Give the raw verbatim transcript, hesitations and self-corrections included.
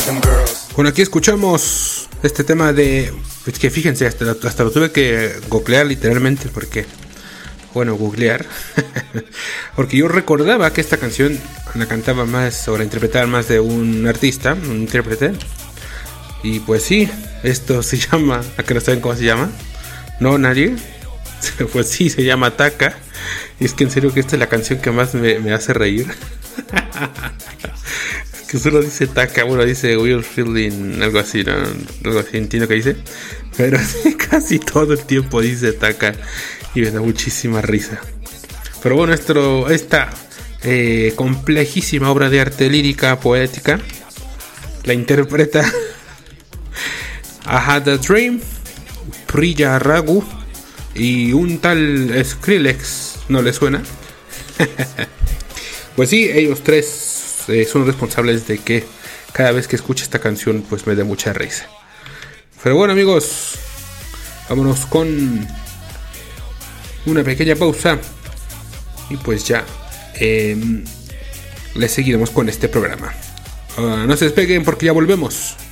Bueno, aquí escuchamos este tema de... Pues que fíjense, hasta, hasta lo tuve que googlear literalmente porque... Bueno, googlear. Porque yo recordaba que esta canción la cantaba más o la interpretaba más de un artista, un intérprete. Y pues sí, esto se llama... ¿A qué no saben cómo se llama? ¿No, nadie? Pues sí, se llama Taka. Y es que en serio que esta es la canción que más me, me hace reír. Que solo dice Taka, bueno, dice We're Feeling, algo así, ¿no? Algo así, entiendo que dice. Pero casi todo el tiempo dice Taka y me da muchísima risa. Pero bueno, esto, esta eh, complejísima obra de arte lírica, poética, la interpreta I Had a Dream, Priya Ragu y un tal Skrillex, ¿no le suena? Pues sí, ellos tres Eh, son responsables de que cada vez que escuche esta canción pues me dé mucha risa. Pero bueno, amigos, vámonos con una pequeña pausa y pues ya eh, les seguiremos con este programa. Uh, no se despeguen porque ya volvemos.